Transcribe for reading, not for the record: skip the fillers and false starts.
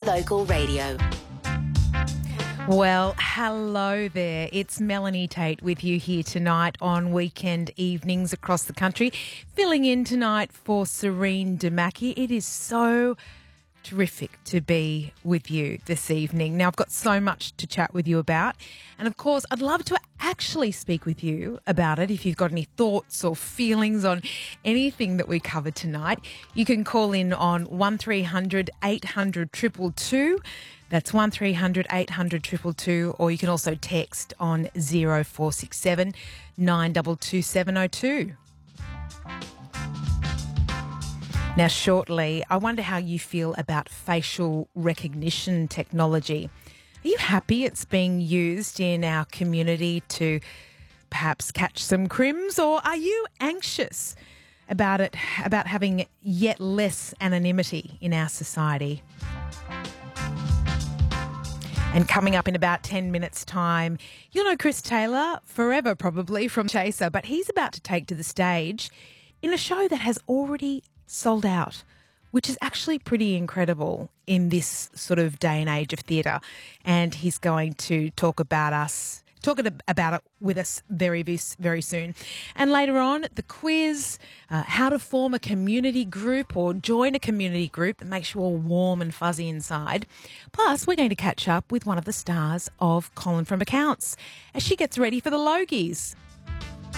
Local Radio. Well, hello there. It's Melanie Tate with you here tonight on weekend evenings across the country, filling in tonight for Serene Damaki. It is so terrific to be with you this evening. Now, I've got so much to chat with you about, and of course, I'd love to actually speak with you about it. If you've got any thoughts or feelings on anything that we covered tonight, you can call in on 1300 800 222. That's 1300 800 222, or you can also text on 0467 922 702. Now, shortly, I wonder how you feel about facial recognition technology. Are you happy it's being used in our community to perhaps catch some crims, or are you anxious about it, about having yet less anonymity in our society? And coming up in about 10 minutes' time, you'll know Chris Taylor forever, probably, from Chaser, but he's about to take to the stage in a show that has already sold out, which is actually pretty incredible in this sort of day and age of theatre. And he's going to talk about it with us very, very soon. And later on, the quiz, how to form a community group or join a community group that makes you all warm and fuzzy inside. Plus, we're going to catch up with one of the stars of Colin from Accounts as she gets ready for the Logies.